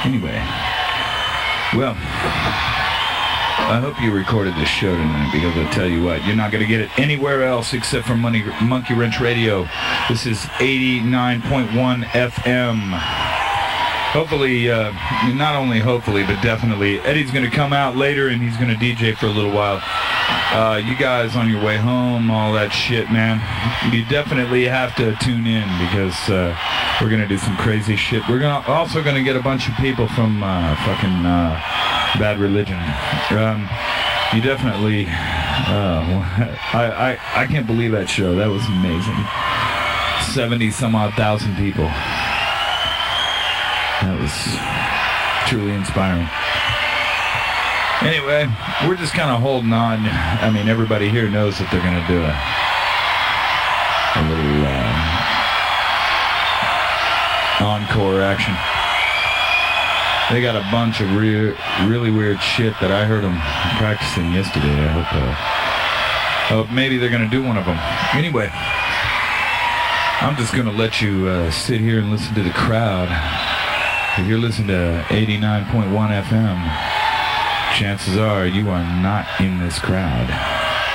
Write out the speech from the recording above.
Anyway, well, I hope you recorded this show tonight, because I'll tell you what, you're not going to get it anywhere else except for Monkey Wrench Radio. This is 89.1 FM. Hopefully, not only hopefully, but definitely, Eddie's going to come out later and he's going to DJ for a little while. You guys on your way home, all that shit, man, you definitely have to tune in, because we're going to do some crazy shit. We're also going to get a bunch of people from fucking Bad Religion. You definitely, I can't believe that show. That was amazing. 70-some odd thousand people. That was truly inspiring. Anyway, we're just kind of holding on. I mean, everybody here knows that they're going to do a little encore action. They got a bunch of really weird shit that I heard them practicing yesterday. I hope maybe they're going to do one of them. Anyway, I'm just going to let you sit here and listen to the crowd. If you're listening to 89.1 FM, chances are you are not in this crowd.